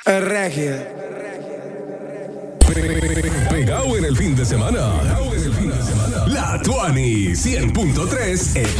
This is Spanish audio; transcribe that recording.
Regia. Pegado en el fin de semana. La Tuani 100.3